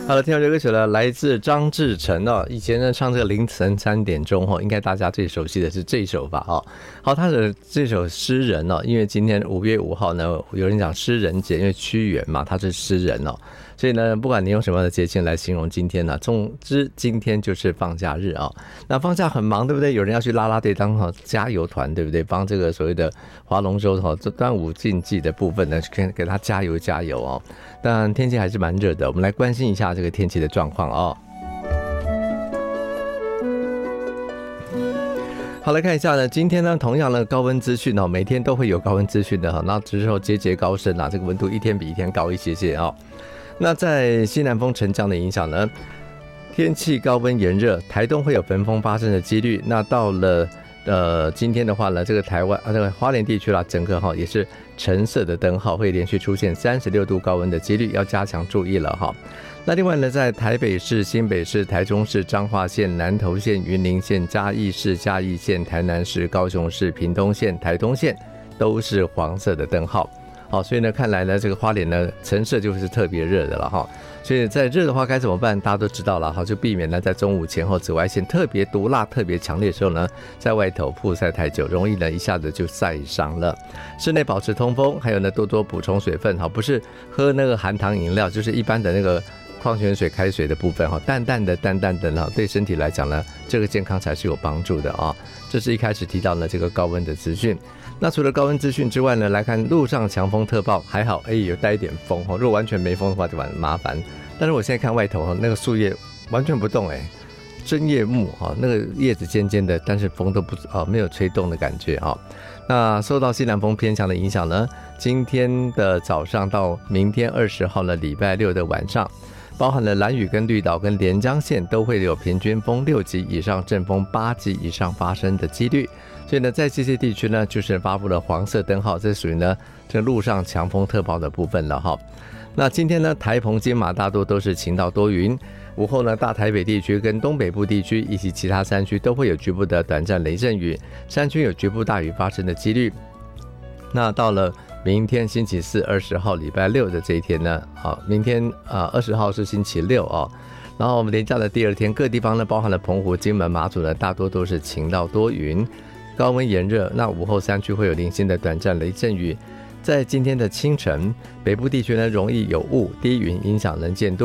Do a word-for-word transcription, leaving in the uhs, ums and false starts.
好了，听到这歌曲了，来自张志成哦。以前呢唱这个凌晨三点钟哦，应该大家最熟悉的是这首吧哦。好，他的这首诗人哦，因为今天五月五号呢，有人讲诗人节，因为屈原嘛，他是诗人哦，所以呢，不管你用什么样的节庆来形容今天呢、啊，总之今天就是放假日啊、哦。那放假很忙，对不对？有人要去啦啦队当哈加油团，对不对？帮这个所谓的划龙舟哈，这端午竞技的部分呢，给给他加油加油哦。但天气还是蛮热的，我们来关心一下这个天气的状况哦。好，来看一下呢，今天呢，同样的高温资讯哦，每天都会有高温资讯的哈，那之后节节高升啊，这个温度一天比一天高一些些哦。那在西南风沉降的影响呢，天气高温炎热，台东会有焚风发生的几率。那到了呃今天的话呢，这个台湾啊这个花莲地区啦，整个哈也是橙色的灯号，会连续出现三十六度高温的几率，要加强注意了哈。那另外呢，在台北市、新北市、台中市、彰化县、南投县、云林县、嘉义市、嘉义县、台南市、高雄市、屏东县、台东县都是黄色的灯号。好，所以呢，看来呢，这个花莲呢，橙色就是特别热的了哈。所以在热的话该怎么办？大家都知道了哈，就避免呢在中午前后紫外线特别毒辣、特别强烈的时候呢，在外头曝晒太久，容易呢一下子就晒伤了。室内保持通风，还有呢多多补充水分哈，不是喝那个含糖饮料，就是一般的那个矿泉水、开水的部分哈，淡淡的、淡淡的呢，对身体来讲呢，这个健康才是有帮助的啊。这是一开始提到呢这个高温的资讯。那除了高温资讯之外呢，来看路上强风特报，还好，哎，有带一点风哈。如果完全没风的话，就蛮麻烦。但是我现在看外头哈，那个树叶完全不动哎，针叶木哈，那个叶子尖尖的，但是风都不啊没有吹动的感觉哈。那受到西南风偏强的影响呢，今天的早上到明天二十号呢，礼拜六的晚上，包含了兰屿跟绿岛跟连江县都会有平均风六级以上、阵风八级以上发生的几率。所以呢，在这些地区呢，就是发布了黄色灯号，这属于呢这路上强风特报的部分了哈。那今天呢，台澎金马大多都是晴到多云，午后呢，大台北地区跟东北部地区以及其他山区都会有局部的短暂雷阵雨，山区有局部大雨发生的几率。那到了明天星期四二十号礼拜六的这一天呢，好，明天啊二十号是星期六啊、哦，然后我们连假的第二天，各地方呢，包含了澎湖、金门、马祖呢，大多都是晴到多云，高温炎热。那午后山区会有零星的短暂雷阵雨。在今天的清晨，北部地区呢容易有雾、低云影响能见度。